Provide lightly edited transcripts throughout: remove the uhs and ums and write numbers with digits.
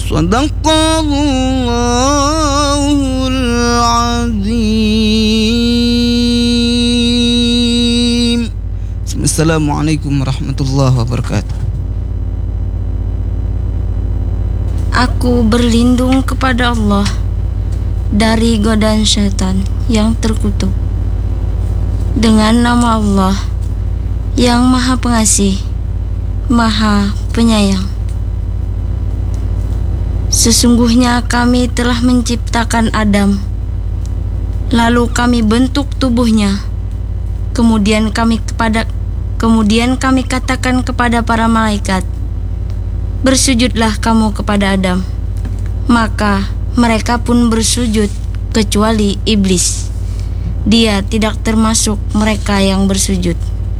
Shadaqallahul azim. Assalamualaikum warahmatullahi wabarakatuh. Aku berlindung kepada Allah dari godaan syaitan yang terkutuk. Dengan nama Allah yang Maha Pengasih, Maha Penyayang. Sesungguhnya kami telah menciptakan Adam, lalu kami bentuk tubuhnya. Kemudian kami katakan kepada para malaikat, bersujudlah kamu kepada Adam. Maka mereka pun bersujud kecuali iblis. Dia tidak termasuk mereka yang bersujud.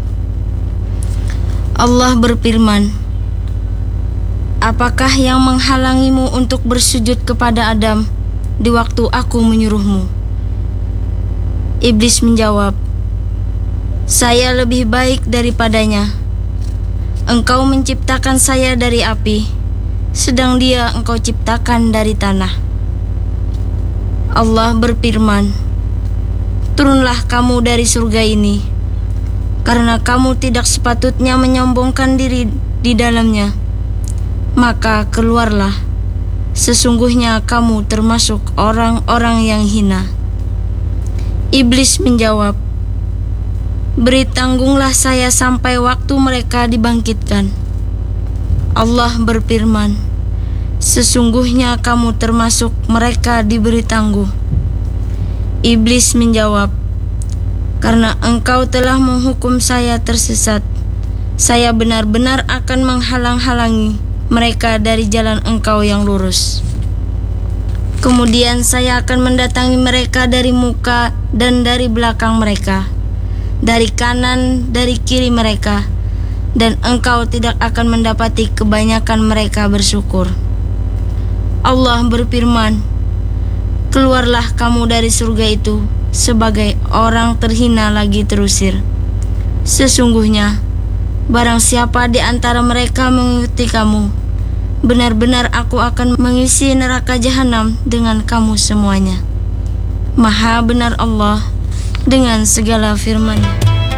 Allah berfirman, apakah yang menghalangimu untuk bersujud kepada Adam di waktu aku menyuruhmu? Iblis menjawab, saya lebih baik daripadanya. Engkau menciptakan saya dari api, sedang dia engkau ciptakan dari tanah. Allah berfirman, turunlah kamu dari surga ini, karena kamu tidak sepatutnya menyombongkan diri di dalamnya. Maka keluarlah, sesungguhnya kamu termasuk orang-orang yang hina. Iblis menjawab, beri tanggunglah saya sampai waktu mereka dibangkitkan. Allah berfirman, sesungguhnya kamu termasuk mereka diberi tangguh. Iblis menjawab, karena engkau telah menghukum saya tersesat, saya benar-benar akan menghalang-halangi mereka dari jalan engkau yang lurus. Kemudian saya akan mendatangi mereka dari muka dan dari belakang mereka, dari kanan, dari kiri mereka, dan engkau tidak akan mendapati kebanyakan mereka bersyukur. Allah berfirman, keluarlah kamu dari surga itu sebagai orang terhina lagi terusir. Sesungguhnya, barang siapa di antara mereka mengikuti kamu, benar-benar aku akan mengisi neraka jahanam dengan kamu semuanya. Maha benar Allah dengan segala firman-Nya.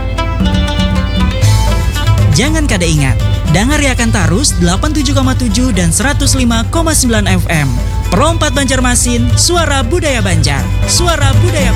Jangan kada ingat, dengar Yakan Tarus 87,7 dan 105,9 FM. Pro 4 Banjarmasin, suara budaya Banjar. Suara budaya Banjar.